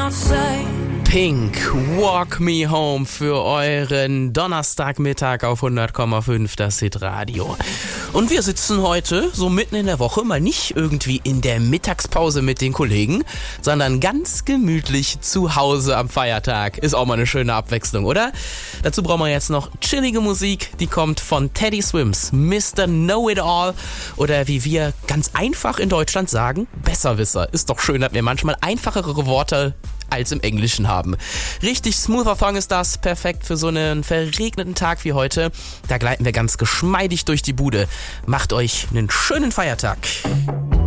Pink, Walk Me Home für euren Donnerstagmittag auf 100,5 das Hitradio. Und wir sitzen heute so mitten in der Woche, mal nicht irgendwie in der Mittagspause mit den Kollegen, sondern ganz gemütlich zu Hause am Feiertag. Ist auch mal eine schöne Abwechslung, oder? Dazu brauchen wir jetzt noch chillige Musik, die kommt von Teddy Swims, Mr. Know-It-All oder wie wir ganz einfach in Deutschland sagen, Besserwisser. Ist doch schön, dass wir manchmal einfachere Worte als im Englischen haben. Richtig smoother Song ist das, perfekt für so einen verregneten Tag wie heute. Da gleiten wir ganz geschmeidig durch die Bude. Macht euch einen schönen Feiertag.